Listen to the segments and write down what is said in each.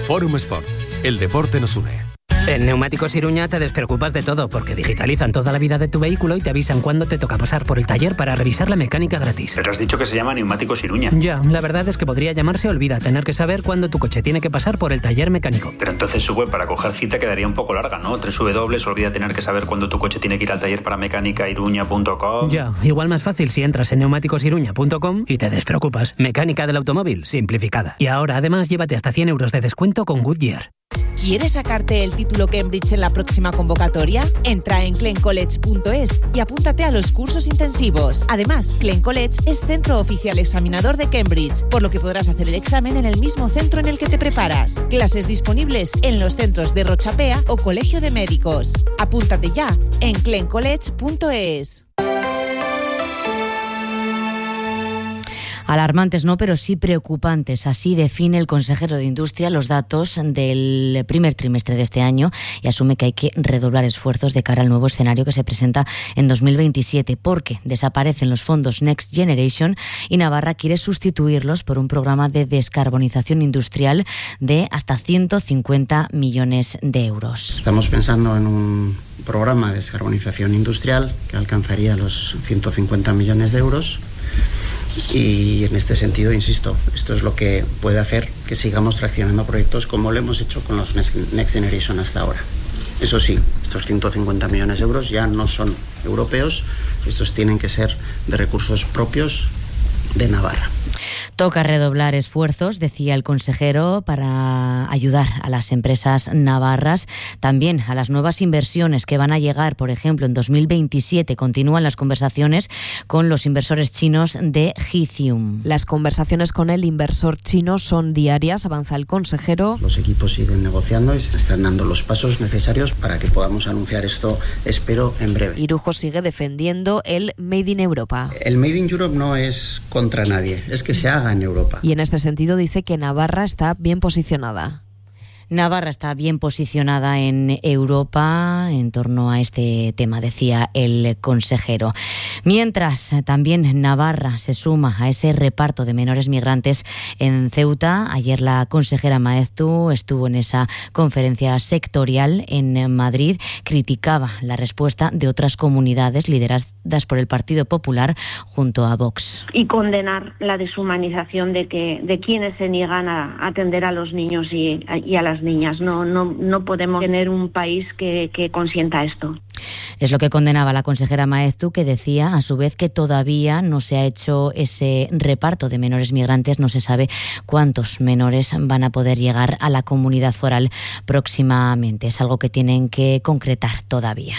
Forum Sport. El deporte nos une. En Neumáticos Iruña te despreocupas de todo porque digitalizan toda la vida de tu vehículo y te avisan cuándo te toca pasar por el taller para revisar la mecánica gratis. Pero has dicho que se llama Neumáticos Iruña. Ya, la verdad es que podría llamarse Olvida tener que saber cuándo tu coche tiene que pasar por el taller mecánico. Pero entonces su web para coger cita quedaría un poco larga, ¿no? 3 W, olvida tener que saber cuándo tu coche tiene que ir al taller para mecánica iruña.com. Ya, igual más fácil si entras en neumáticosiruña.com y te despreocupas. Mecánica del automóvil simplificada. Y ahora además llévate hasta 100 euros de descuento con Goodyear. ¿Quieres sacarte el título Cambridge en la próxima convocatoria? Entra en clencollege.es y apúntate a los cursos intensivos. Además, Clen College es centro oficial examinador de Cambridge, por lo que podrás hacer el examen en el mismo centro en el que te preparas. Clases disponibles en los centros de Rochapea o Colegio de Médicos. Apúntate ya en clencollege.es. Alarmantes no, pero sí preocupantes. Así define el consejero de Industria los datos del primer trimestre de este año y asume que hay que redoblar esfuerzos de cara al nuevo escenario que se presenta en 2027, porque desaparecen los fondos Next Generation y Navarra quiere sustituirlos por un programa de descarbonización industrial de hasta 150 millones de euros. Estamos pensando en un programa de descarbonización industrial que alcanzaría los 150 millones de euros. Y en este sentido, insisto, esto es lo que puede hacer que sigamos traccionando proyectos como lo hemos hecho con los Next Generation hasta ahora. Eso sí, estos 150 millones de euros ya no son europeos, estos tienen que ser de recursos propios de Navarra. Toca redoblar esfuerzos, decía el consejero, para ayudar a las empresas navarras, también a las nuevas inversiones que van a llegar, por ejemplo, en 2027. Continúan las conversaciones con los inversores chinos de Lithium. Las conversaciones con el inversor chino son diarias, avanza el consejero. Los equipos siguen negociando y se están dando los pasos necesarios para que podamos anunciar esto, espero, en breve. Irujo sigue defendiendo el Made in Europa. El Made in Europe no es contra nadie, es que se haga en Europa. Y en este sentido dice que Navarra está bien posicionada. Navarra está bien posicionada en Europa en torno a este tema, decía el consejero. Mientras, también Navarra se suma a ese reparto de menores migrantes en Ceuta. Ayer la consejera Maeztu estuvo en esa conferencia sectorial en Madrid. Criticaba la respuesta de otras comunidades lideradas por el Partido Popular junto a Vox. Y condenar la deshumanización de quienes se niegan a atender a los niños y a las niñas. No podemos tener un país que consienta esto. Es lo que condenaba la consejera Maeztu, que decía a su vez que todavía no se ha hecho ese reparto de menores migrantes. No se sabe cuántos menores van a poder llegar a la comunidad foral próximamente. Es algo que tienen que concretar todavía.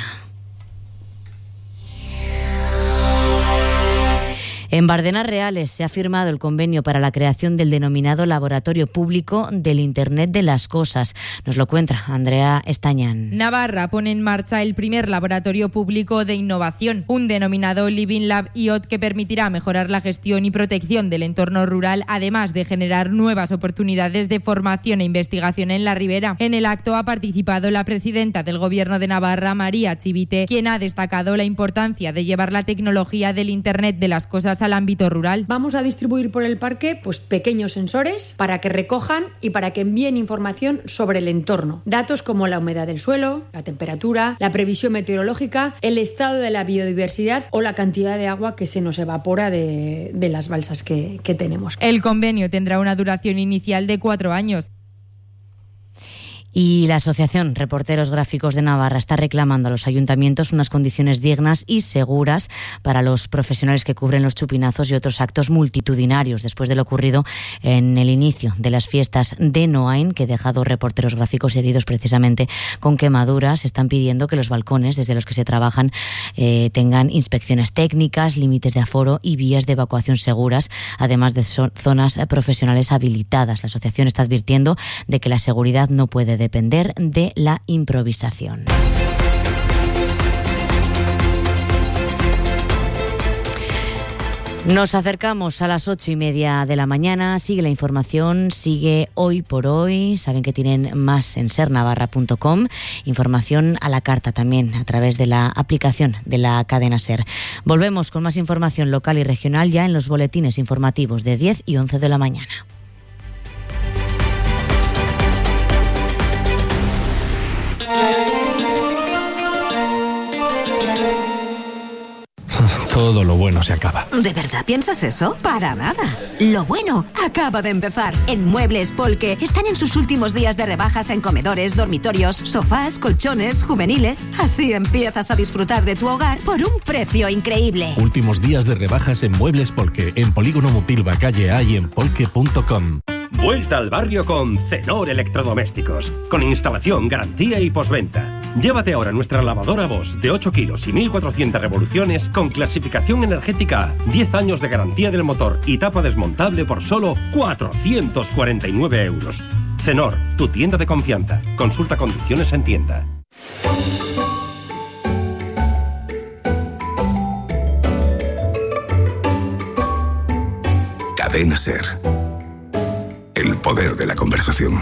En Bardenas Reales se ha firmado el convenio para la creación del denominado Laboratorio Público del Internet de las Cosas. Nos lo cuenta Andrea Estañán. Navarra pone en marcha el primer laboratorio público de innovación, un denominado Living Lab IoT que permitirá mejorar la gestión y protección del entorno rural, además de generar nuevas oportunidades de formación e investigación en la ribera. En el acto ha participado la presidenta del Gobierno de Navarra, María Chivite, quien ha destacado la importancia de llevar la tecnología del Internet de las Cosas al ámbito rural. Vamos a distribuir por el parque pequeños sensores para que recojan y para que envíen información sobre el entorno. Datos como la humedad del suelo, la temperatura, la previsión meteorológica, el estado de la biodiversidad o la cantidad de agua que se nos evapora de las balsas que tenemos. El convenio tendrá una duración inicial de 4 años. Y la Asociación Reporteros Gráficos de Navarra está reclamando a los ayuntamientos unas condiciones dignas y seguras para los profesionales que cubren los chupinazos y otros actos multitudinarios después de lo ocurrido en el inicio de las fiestas de Noain, que ha dejado reporteros gráficos heridos precisamente con quemaduras. Están pidiendo que los balcones desde los que se trabajan tengan inspecciones técnicas, límites de aforo y vías de evacuación seguras, además de zonas profesionales habilitadas. La asociación está advirtiendo de que la seguridad no puede depender de la improvisación. Nos acercamos a las 8:30 de la mañana. Sigue la información, sigue Hoy por Hoy. Saben que tienen más en sernavarra.com. Información a la carta también a través de la aplicación de la cadena SER. Volvemos con más información local y regional ya en los boletines informativos de 10 y 11 de la mañana. todo lo bueno se acaba. ¿De verdad piensas eso? Para nada. Lo bueno acaba de empezar. En Muebles Polke están en sus últimos días de rebajas en comedores, dormitorios, sofás, colchones, juveniles. Así empiezas a disfrutar de tu hogar por un precio increíble. Últimos días de rebajas en Muebles Polke, en Polígono Mutilva, calle A y en polke.com. Vuelta al barrio con Cenor Electrodomésticos, con instalación, garantía y postventa. Llévate ahora nuestra lavadora Bosch de 8 kilos y 1400 revoluciones con clasificación energética A, 10 años de garantía del motor y tapa desmontable por solo 449 euros. Cenor, tu tienda de confianza. Consulta condiciones en tienda. Cadena SER. El poder de la conversación.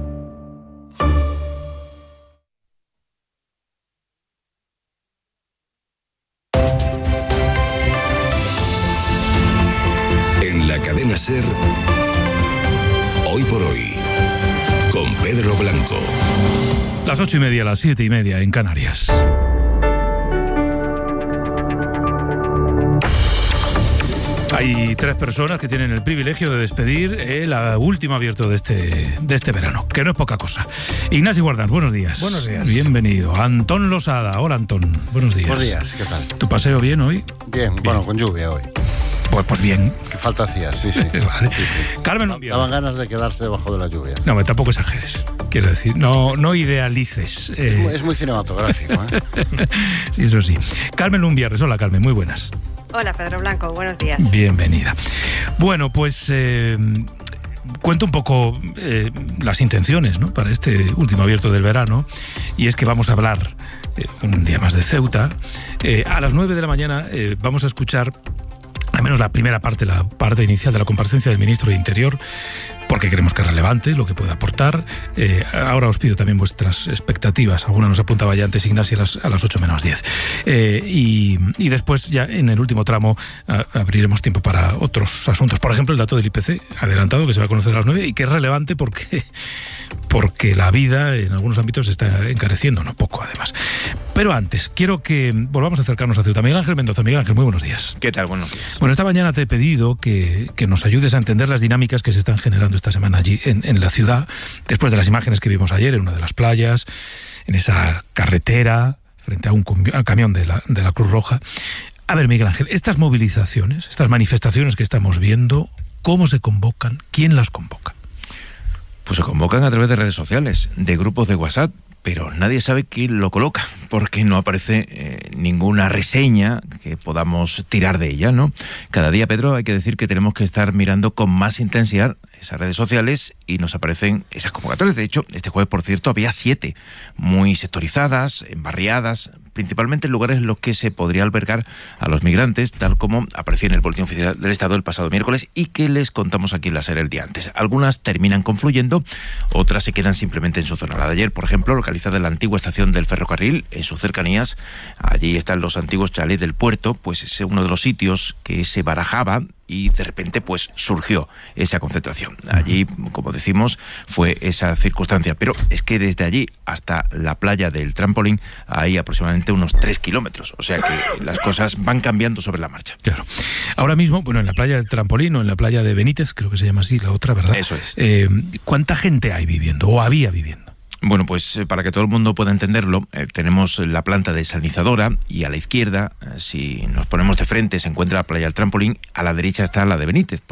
En la cadena SER, hoy por hoy, con Pedro Blanco. Las 8:30, las 7:30 en Canarias. Hay 3 personas que tienen el privilegio de despedir el último abierto de este verano, que no es poca cosa. Ignacio Guardans, buenos días. Buenos días. Bienvenido. Antón Losada. Hola, Antón. Buenos días. Buenos días, ¿qué tal? ¿Tu paseo bien hoy? Bien, bueno, con lluvia hoy. Pues bien. Que falta hacía, sí. Vale. Sí. Carmen Lumbia. Daban ganas de quedarse debajo de la lluvia. No, tampoco exageres. Quiero decir, no idealices. Es muy cinematográfico, ¿eh? Sí, eso sí. Carmen Lumbierres. Hola, Carmen, muy buenas. Hola, Pedro Blanco, buenos días. Bienvenida. Bueno, pues cuento un poco las intenciones, ¿no?, para este último abierto del verano, y es que vamos a hablar un día más de Ceuta. A las 9 de la mañana vamos a escuchar al menos la primera parte, la parte inicial de la comparecencia del ministro de Interior, porque creemos que es relevante lo que puede aportar. Ahora os pido también vuestras expectativas. Alguna nos apuntaba ya antes Ignacio a las 8 menos 10. Y después, ya en el último tramo, abriremos tiempo para otros asuntos. Por ejemplo, el dato del IPC adelantado, que se va a conocer a las 9 y que es relevante porque la vida en algunos ámbitos se está encareciendo, no poco además. Pero antes, quiero que volvamos a acercarnos a Ceuta. Miguel Ángel Mendoza. Miguel Ángel, muy buenos días. ¿Qué tal? Buenos días. Bueno, esta mañana te he pedido que nos ayudes a entender las dinámicas que se están generando esta semana allí en la ciudad, después de las imágenes que vimos ayer en una de las playas, en esa carretera, frente a un camión de la Cruz Roja. A ver, Miguel Ángel, estas movilizaciones, estas manifestaciones que estamos viendo, ¿cómo se convocan? ¿Quién las convoca? Pues se convocan a través de redes sociales, de grupos de WhatsApp, pero nadie sabe quién lo coloca, porque no aparece ninguna reseña que podamos tirar de ella, ¿no? Cada día, Pedro, hay que decir que tenemos que estar mirando con más intensidad esas redes sociales y nos aparecen esas convocatorias. De hecho, este jueves, por cierto, había 7, muy sectorizadas, embarriadas, principalmente en lugares en los que se podría albergar a los migrantes, tal como aparecía en el Boletín Oficial del Estado el pasado miércoles y que les contamos aquí en la SER el día antes. Algunas terminan confluyendo, otras se quedan simplemente en su zona. La de ayer, por ejemplo, localizada en la antigua estación del ferrocarril, en sus cercanías, allí están los antiguos chalés del puerto, pues es uno de los sitios que se barajaba y de repente pues surgió esa concentración. Allí, como decimos, fue esa circunstancia, pero es que desde allí hasta la playa del Trampolín hay aproximadamente unos 3 kilómetros, o sea que las cosas van cambiando sobre la marcha. Claro. Ahora mismo, bueno, en la playa del Trampolín o en la playa de Benítez, creo que se llama así la otra, ¿verdad? Eso es. ¿Cuánta gente hay viviendo o había viviendo? Bueno, pues para que todo el mundo pueda entenderlo, tenemos la planta desalinizadora y a la izquierda, si nos ponemos de frente, se encuentra la playa del Trampolín, a la derecha está la de Benítez.